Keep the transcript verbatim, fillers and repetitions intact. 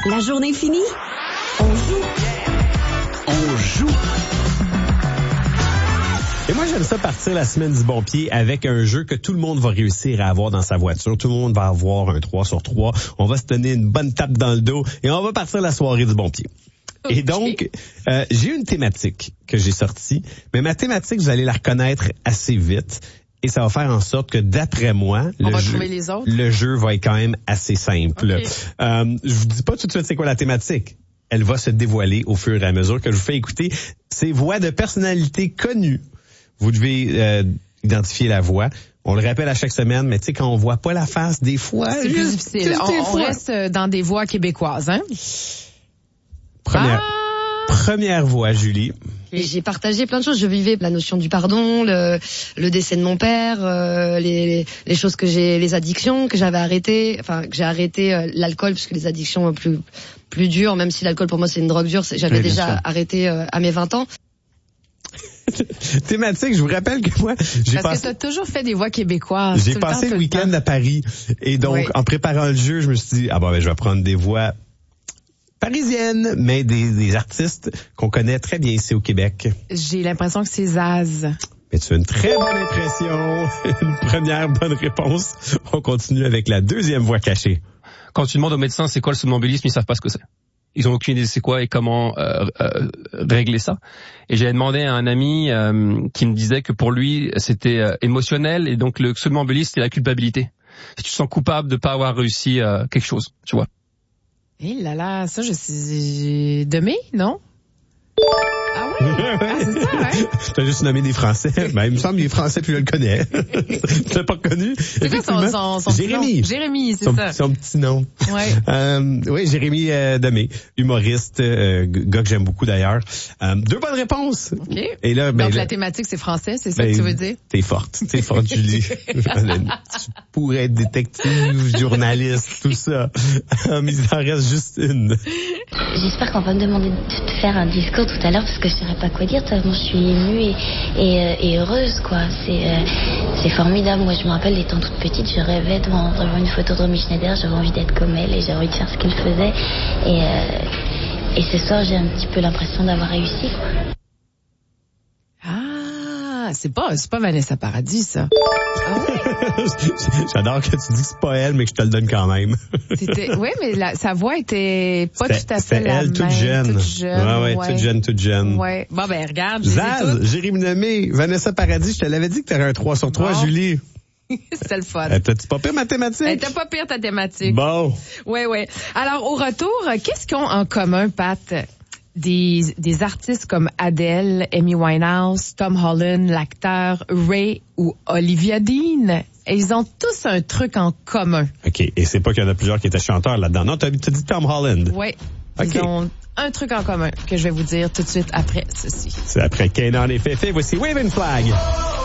La journée finie, on joue. On joue. Et moi, j'aime ça partir la semaine du bon pied avec un jeu que tout le monde va réussir à avoir dans sa voiture. Tout le monde va avoir un trois sur trois. On va se donner une bonne tape dans le dos et on va partir la soirée du bon pied. Okay. Et donc, euh, j'ai une thématique que j'ai sortie, mais ma thématique, vous allez la reconnaître assez vite. Et ça va faire en sorte que, d'après moi, on le, va jeu, trouver les autres. le jeu va être quand même assez simple. Okay. Euh, je vous dis pas tout de suite c'est quoi la thématique. Elle va se dévoiler au fur et à mesure que je vous fais écouter ces voix de personnalités connues. Vous devez euh, identifier la voix. On le rappelle à chaque semaine, mais tu sais, quand on voit pas la face, des fois... C'est plus difficile. On, on reste dans des voix québécoises, hein? Première, ah! première voix, Julie. Et j'ai partagé plein de choses. Je vivais la notion du pardon, le, le décès de mon père, euh, les, les choses que j'ai, les addictions que j'avais arrêtées, enfin que j'ai arrêté euh, l'alcool parce que les addictions plus plus dures, même si l'alcool pour moi c'est une drogue dure, j'avais oui, déjà sûr. arrêté euh, à mes vingt ans. Thématique, je vous rappelle que moi, j'ai Parce passé... que t'as toujours fait des voix québécoises. J'ai passé le, le week-end à Paris et donc oui. en préparant le jeu, je me suis dit ah bon ben je vais prendre des voix parisienne, mais des, des artistes qu'on connaît très bien ici au Québec. J'ai l'impression que c'est Zaz. Mais tu as une très bonne impression. Une première bonne réponse. On continue avec la deuxième voix cachée. Quand tu demandes aux médecins c'est quoi le somnambulisme, ils savent pas ce que c'est. Ils ont aucune idée c'est quoi et comment euh, euh, régler ça. Et j'ai demandé à un ami euh, qui me disait que pour lui c'était euh, émotionnel et donc le somnambulisme c'est la culpabilité. Si tu te sens coupable de pas avoir réussi euh, quelque chose, tu vois. Eh là là, ça je suis Demain, non? Ah oui, ah, c'est ça, hein? T'as juste nommé des Français. Ben, il me semble que les Français, tu le connais. Tu l'as pas reconnu? C'est quoi son, son, son Jérémy. Nom? Jérémy, c'est son, ça. Son petit nom. Ouais. Euh, oui, Jérémy euh, Demé, humoriste, euh, gars que j'aime beaucoup d'ailleurs. Euh, deux bonnes réponses. OK. Et là, ben, donc là, la thématique, c'est français, c'est ça ben, que tu veux dire? T'es forte. T'es forte, Julie. Tu pourrais être détective, journaliste, tout ça. Mais il en reste juste une. J'espère qu'on va me demander de faire un discours tout à l'heure parce que je saurais pas quoi dire. Tellement je suis émue et, et, et heureuse, quoi. C'est, euh, c'est formidable. Moi, je me rappelle, étant toute petite, je rêvais devant, devant une photo de Romy Schneider. J'avais envie d'être comme elle et j'avais envie de faire ce qu'elle faisait. Et, euh, et ce soir, j'ai un petit peu l'impression d'avoir réussi, quoi. Ah, c'est pas, c'est pas Vanessa Paradis, ça. Ah ouais? J'adore que tu dis que c'est pas elle, mais que je te le donne quand même. C'était, ouais, mais la, sa voix était pas c'était, tout à fait la elle, même. toute jeune. Toute jeune. Ouais, ouais, ouais, toute jeune, toute jeune. Ouais. Bon, ben, regarde. Zaz, Jérémy Demé, Vanessa Paradis, je te l'avais dit que t'aurais un trois sur trois, bon. Julie. C'était le fun. T'as-tu pas pire mathématique? Elle t'a pas pire ta thématique. Bon. Ouais, ouais. Alors, au retour, qu'est-ce qu'ils ont en commun, Pat? Des, des artistes comme Adele, Amy Winehouse, Tom Holland, l'acteur Ray ou Olivia Dean. Et ils ont tous un truc en commun. OK. Et c'est pas qu'il y en a plusieurs qui étaient chanteurs là-dedans. Non, t'as, t'as dit Tom Holland. Oui. Okay. Ils ont un truc en commun que je vais vous dire tout de suite après ceci. C'est après Kanan et Féfé. Voici Waving Flag.